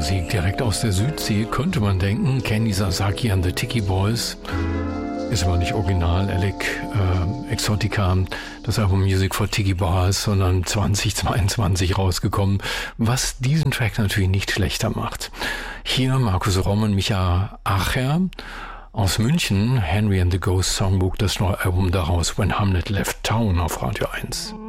Musik direkt aus der Südsee, könnte man denken. Kenny Sasaki and the Tiki Boys. Ist aber nicht original, Exotica, das Album Music for Tiki Bars, sondern 2022 rausgekommen, was diesen Track natürlich nicht schlechter macht. Hier Markus Romm und Micha Acher aus München, Henry and the Ghost Songbook, das neue Album daraus, When Hamlet Left Town auf Radio 1.